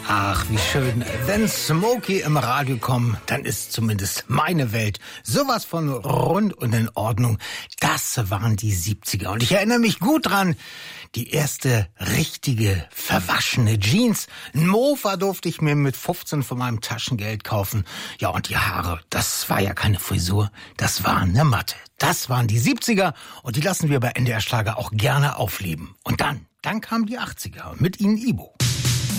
Ach, wie schön. Wenn Smokey im Radio kommen, dann ist zumindest meine Welt sowas von rund und in Ordnung. Das waren die 70er. Und ich erinnere mich gut dran, die erste richtige verwaschene Jeans. Ein Mofa durfte ich mir mit 15 von meinem Taschengeld kaufen. Ja, und die Haare, das war ja keine Frisur, das war eine Matte. Das waren die 70er und die lassen wir bei NDR Schlager auch gerne aufleben. Und dann kamen die 80er und mit ihnen Ibo.